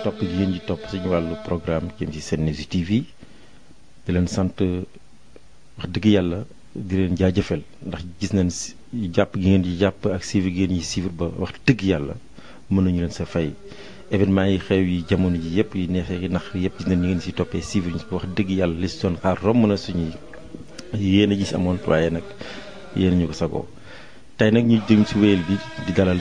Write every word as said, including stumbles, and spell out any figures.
topp gi ngeen di topp suñu wàllu programme jëm ci Senews T V di leen sant wax dëgg yàlla di leen jaajëfal ndax gis nañ si jàpp gi ngeen di jàpp ak suivre gi ngeen di suivre ba wax dëgg yàlla mën nañu leen sa fay événement yi xew yi jamono ji yëpp yi neexee yi nax yëpp gis nañ ñu ngeen si toppee suivre ñu wax dëgg yàlla li si doon xaar romb na suñuy yéen a gis amoon waaye nag yéen ñu ko sagoo tey nag ñu jëm si wéyal bi di dalal